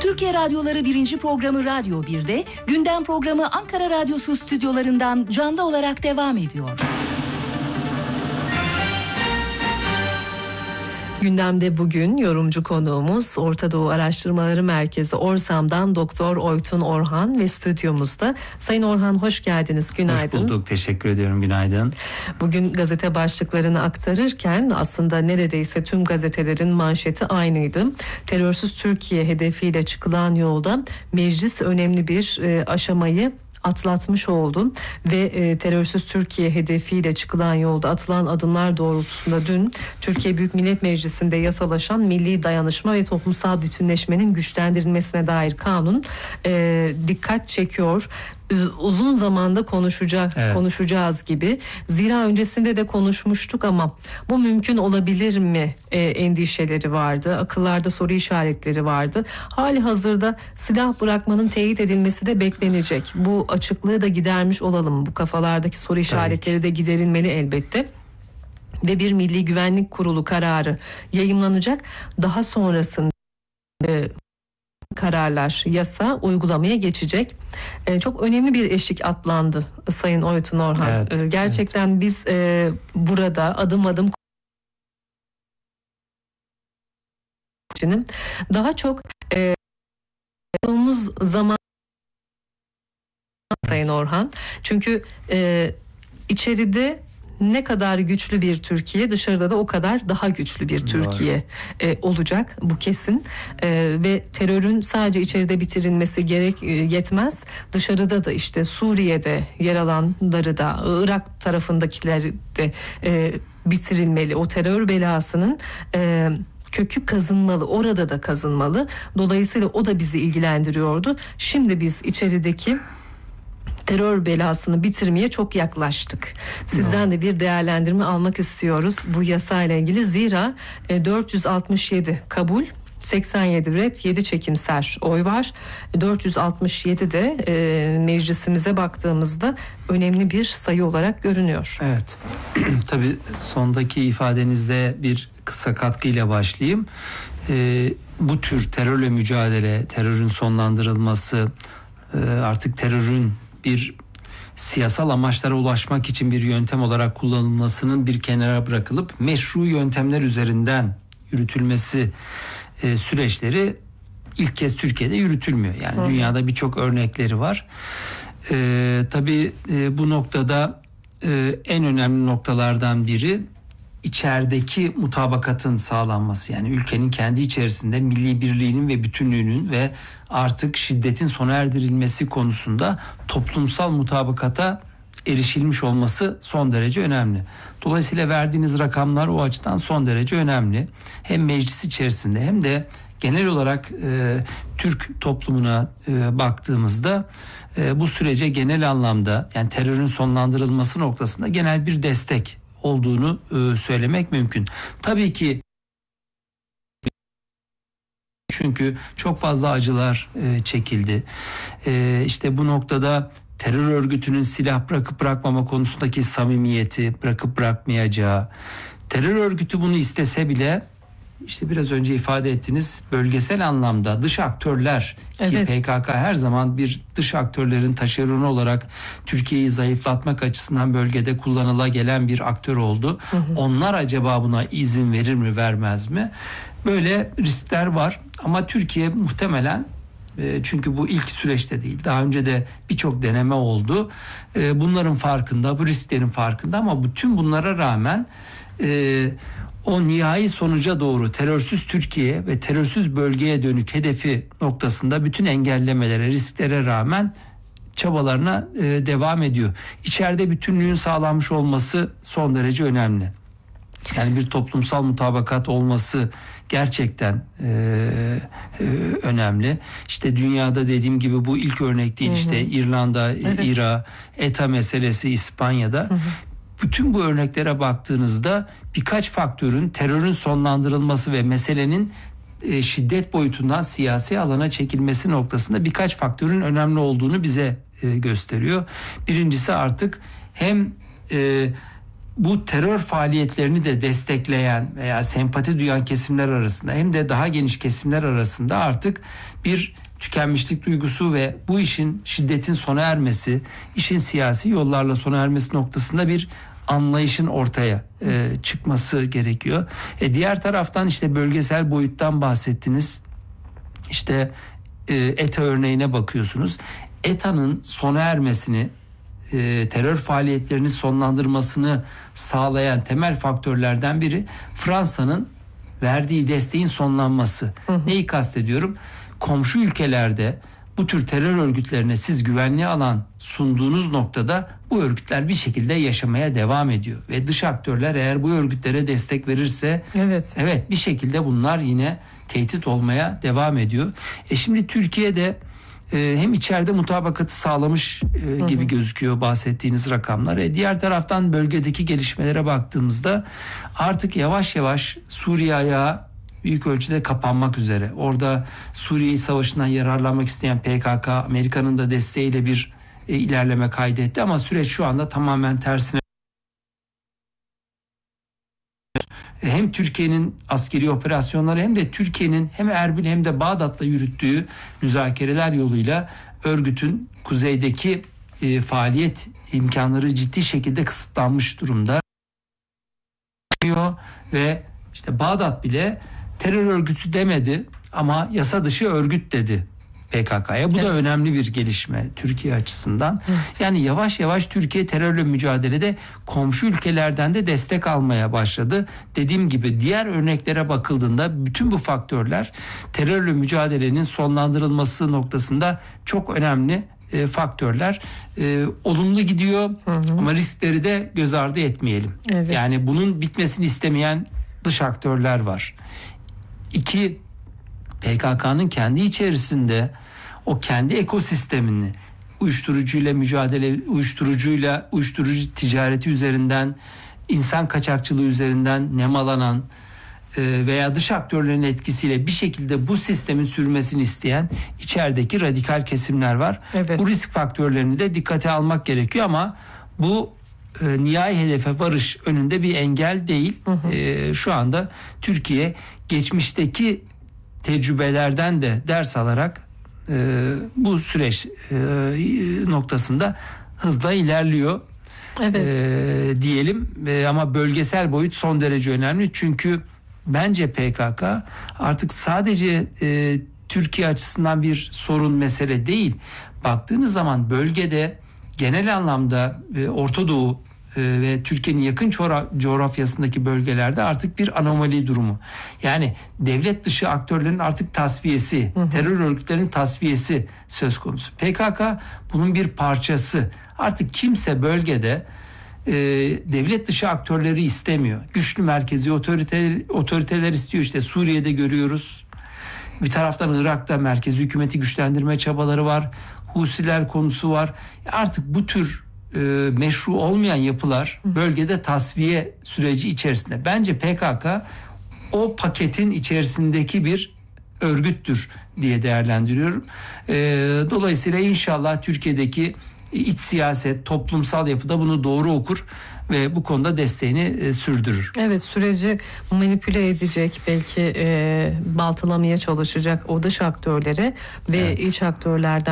Türkiye Radyoları 1. programı Radyo 1'de, gündem programı Ankara Radyosu stüdyolarından canlı olarak devam ediyor. Gündemde bugün yorumcu konuğumuz Orta Doğu Araştırmaları Merkezi Orsam'dan Doktor Oytun Orhan ve stüdyomuzda. Sayın Orhan, hoş geldiniz, günaydın. Hoş bulduk, teşekkür ediyorum, günaydın. Bugün gazete başlıklarını aktarırken aslında neredeyse tüm gazetelerin manşeti aynıydı. Terörsüz Türkiye hedefiyle çıkılan yolda meclis önemli bir aşamayı atlatmış oldu ve terörsüz Türkiye hedefiyle çıkılan yolda atılan adımlar doğrultusunda dün Türkiye Büyük Millet Meclisi'nde yasalaşan milli dayanışma ve toplumsal bütünleşmenin güçlendirilmesine dair kanun dikkat çekiyor. Uzun zamanda konuşacağız gibi. Zira öncesinde de konuşmuştuk ama bu mümkün olabilir mi endişeleri vardı. Akıllarda soru işaretleri vardı. Hali hazırda silah bırakmanın teyit edilmesi de beklenecek. Bu açıklığı da gidermiş olalım. Bu kafalardaki soru işaretleri de giderilmeli elbette. Ve bir Milli Güvenlik Kurulu kararı yayımlanacak. Daha sonrasında kararlar, yasa uygulamaya geçecek. Çok önemli bir eşik atlandı Sayın Oytun Orhan. Evet, gerçekten biz burada adım adım daha çok zaman Sayın Orhan. Çünkü içeride ne kadar güçlü bir Türkiye, dışarıda da o kadar daha güçlü bir Türkiye olacak, bu kesin. Ve terörün sadece içeride bitirilmesi yetmez. Dışarıda da işte Suriye'de yer alanları da, Irak tarafındakileri de bitirilmeli. O terör belasının kökü kazınmalı, orada da kazınmalı. Dolayısıyla o da bizi ilgilendiriyordu. Şimdi biz içerideki terör belasını bitirmeye çok yaklaştık. Sizden de bir değerlendirme almak istiyoruz bu yasayla ilgili. Zira 467 kabul, 87 ret, 7 çekimser oy var. 467 de meclisimize baktığımızda önemli bir sayı olarak görünüyor. Evet. Tabii sondaki ifadenizde bir kısa katkıyla başlayayım. Bu tür terörle mücadele, terörün sonlandırılması, artık terörün bir siyasal amaçlara ulaşmak için bir yöntem olarak kullanılmasının bir kenara bırakılıp meşru yöntemler üzerinden yürütülmesi süreçleri ilk kez Türkiye'de yürütülmüyor. Yani dünyada birçok örnekleri var. Tabii bu noktada en önemli noktalardan biri içerideki mutabakatın sağlanması. Yani ülkenin kendi içerisinde milli birliğinin ve bütünlüğünün ve artık şiddetin sona erdirilmesi konusunda toplumsal mutabakata erişilmiş olması son derece önemli. Dolayısıyla verdiğiniz rakamlar o açıdan son derece önemli. Hem meclis içerisinde hem de genel olarak Türk toplumuna baktığımızda bu sürece genel anlamda, yani terörün sonlandırılması noktasında genel bir destek olduğunu söylemek mümkün. Tabii ki çünkü çok fazla acılar çekildi. İşte bu noktada terör örgütünün silah bırakıp bırakmama konusundaki samimiyeti, bırakıp bırakmayacağı, terör örgütü bunu istese bile işte biraz önce ifade ettiğiniz bölgesel anlamda dış aktörler ki PKK her zaman bir dış aktörlerin taşeronu olarak Türkiye'yi zayıflatmak açısından bölgede kullanıla gelen bir aktör oldu. Onlar acaba buna izin verir mi, vermez mi? Böyle riskler var ama Türkiye muhtemelen, çünkü bu ilk süreçte değil, daha önce de birçok deneme oldu. Bunların farkında, bu risklerin farkında ama bütün bunlara rağmen o nihai sonuca doğru terörsüz Türkiye ve terörsüz bölgeye dönük hedefi noktasında bütün engellemelere, risklere rağmen çabalarına devam ediyor. İçeride bütünlüğün sağlanmış olması son derece önemli. Yani bir toplumsal mutabakat olması gerçekten önemli. İşte dünyada dediğim gibi bu ilk örnek değil. İşte İrlanda, İran, ETA meselesi İspanya'da. Bütün bu örneklere baktığınızda birkaç faktörün, terörün sonlandırılması ve meselenin şiddet boyutundan siyasi alana çekilmesi noktasında birkaç faktörün önemli olduğunu bize gösteriyor. Birincisi artık hem bu terör faaliyetlerini de destekleyen veya sempati duyan kesimler arasında hem de daha geniş kesimler arasında artık bir tükenmişlik duygusu ve bu işin şiddetin sona ermesi, işin siyasi yollarla sona ermesi noktasında bir anlayışın ortaya çıkması gerekiyor. Diğer taraftan işte bölgesel boyuttan bahsettiniz. İşte ETA örneğine bakıyorsunuz. ETA'nın sona ermesini, terör faaliyetlerini sonlandırmasını sağlayan temel faktörlerden biri Fransa'nın verdiği desteğin sonlanması. Neyi kastediyorum? Komşu ülkelerde bu tür terör örgütlerine siz güvenli alan sunduğunuz noktada bu örgütler bir şekilde yaşamaya devam ediyor. Ve dış aktörler eğer bu örgütlere destek verirse evet bir şekilde bunlar yine tehdit olmaya devam ediyor. Şimdi Türkiye'de hem içeride mutabakatı sağlamış gibi gözüküyor bahsettiğiniz rakamlar. Diğer taraftan bölgedeki gelişmelere baktığımızda artık yavaş yavaş Suriye ayağı büyük ölçüde kapanmak üzere. Orada Suriye Savaşı'ndan yararlanmak isteyen PKK Amerika'nın da desteğiyle bir ilerleme kaydetti ama süreç şu anda tamamen tersine. Hem Türkiye'nin askeri operasyonları hem de Türkiye'nin hem Erbil hem de Bağdat'ta yürüttüğü müzakereler yoluyla örgütün kuzeydeki faaliyet imkanları ciddi şekilde kısıtlanmış durumda. Ve işte Bağdat bile terör örgütü demedi ama yasa dışı örgüt dedi PKK'ya. Bu da önemli bir gelişme Türkiye açısından. Yani yavaş yavaş Türkiye terörle mücadelede komşu ülkelerden de destek almaya başladı. Dediğim gibi diğer örneklere bakıldığında bütün bu faktörler terörle mücadelenin sonlandırılması noktasında çok önemli faktörler. Olumlu gidiyor ama riskleri de göz ardı etmeyelim. Yani bunun bitmesini istemeyen dış aktörler var. 2, PKK'nın kendi içerisinde o kendi ekosistemini uyuşturucuyla mücadele, uyuşturucu ticareti üzerinden, insan kaçakçılığı üzerinden nemalanan veya dış aktörlerin etkisiyle bir şekilde bu sistemin sürmesini isteyen içerideki radikal kesimler var. Bu risk faktörlerini de dikkate almak gerekiyor ama bu nihai hedefe varış önünde bir engel değil. Şu anda Türkiye geçmişteki tecrübelerden de ders alarak bu süreç noktasında hızla ilerliyor diyelim. Ama bölgesel boyut son derece önemli çünkü bence PKK artık sadece Türkiye açısından bir sorun mesele değil. Baktığınız zaman bölgede genel anlamda Orta Doğu ve Türkiye'nin yakın coğrafyasındaki bölgelerde artık bir anomali durumu. Yani devlet dışı aktörlerin artık tasfiyesi, terör örgütlerinin tasfiyesi söz konusu. PKK bunun bir parçası. Artık kimse bölgede devlet dışı aktörleri istemiyor. Güçlü merkezi otoriteler istiyor. İşte Suriye'de görüyoruz. Bir taraftan Irak'ta merkezi hükümeti güçlendirme çabaları var. Husiler konusu var. Artık bu tür meşru olmayan yapılar bölgede tasfiye süreci içerisinde. Bence PKK o paketin içerisindeki bir örgüttür diye değerlendiriyorum. Dolayısıyla inşallah Türkiye'deki iç siyaset, toplumsal yapıda bunu doğru okur ve bu konuda desteğini sürdürür. Evet, süreci manipüle edecek, belki baltalamaya çalışacak o dış aktörleri ve iç aktörlerden